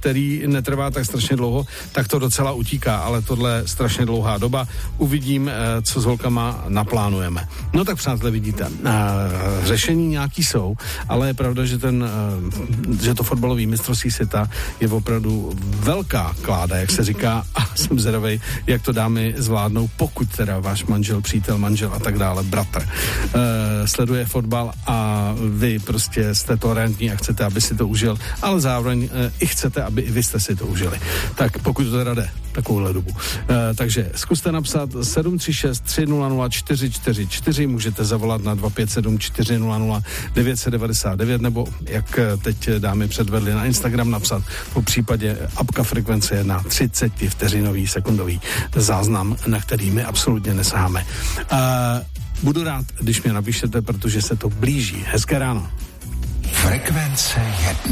který netrvá tak strašně dlouho, tak to docela utíká, ale tohle je strašně dlouhá doba. Uvidím, co s holkama naplánujeme. No tak přátelé, vidíte, řešení nějaký jsou, ale je pravda, že to fotbalový mistrovství světa je opravdu velká kláda, jak se říká, a jsem zvědavej, jak to dámy zvládnou, pokud teda váš manžel, přítel, manžel a tak dále, bratr sleduje fotbal a vy prostě jste tolerantní a chcete, aby si to užil, ale zároveň i chcete, aby i vy jste si to užili. Tak pokud to teda jde, takovouhle dobu. Takže zkuste napsat 736 300 444, můžete zavolat na 257 400 999, nebo jak teď dámy předvedli na Instagram napsat, po případě apka Frekvence 1 30 vteřinový sekundový záznam, na který my absolutně nesaháme. Budu rád, když mě napíšete, protože se to blíží. Hezké ráno. Frekvence 1.